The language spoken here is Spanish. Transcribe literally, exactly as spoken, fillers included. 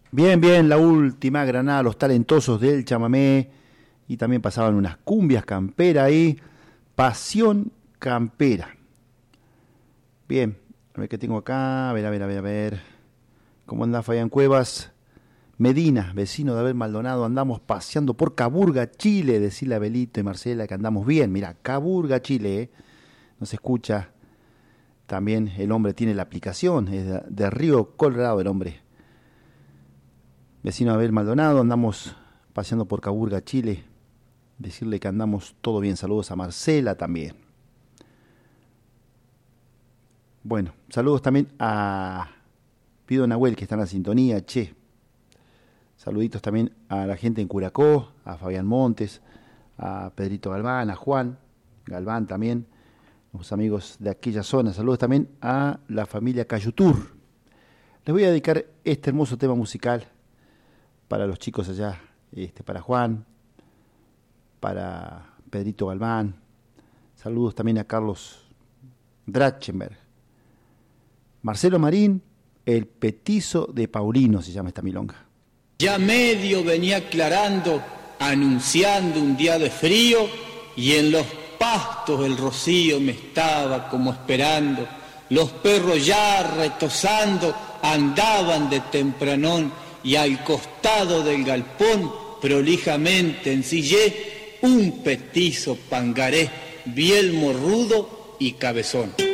Bien, bien, la última granada, los talentosos del chamamé. Y también pasaban unas cumbias campera ahí. Pasión campera. Bien, a ver qué tengo acá. A ver, a ver, a ver, a ver. ¿Cómo anda Fabián Cuevas? Medina, vecino de Abel Maldonado. Andamos paseando por Caburga, Chile. Decirle a Belito y Marcela que andamos bien. Mira, Caburga, Chile, ¿eh? Nos escucha. También el hombre tiene la aplicación. Es de, de Río Colorado el hombre. Vecino de Abel Maldonado. Andamos paseando por Caburga, Chile. Decirle que andamos todo bien. Saludos a Marcela también. Bueno, saludos también a Pido Nahuel, que está en la sintonía, che. Saluditos también a la gente en Curacó, a Fabián Montes, a Pedrito Galván, a Juan Galván también, los amigos de aquella zona. Saludos también a la familia Cayutur. Les voy a dedicar este hermoso tema musical para los chicos allá, este, para Juan, para Pedrito Galván. Saludos también a Carlos Drachenberg. Marcelo Marín, el petizo de Paulino se llama esta milonga. Ya medio venía aclarando, anunciando un día de frío, y en los pastos el rocío me estaba como esperando. Los perros ya retosando andaban de tempranón, y al costado del galpón prolijamente ensillé un petizo pangaré, bien morrudo y cabezón.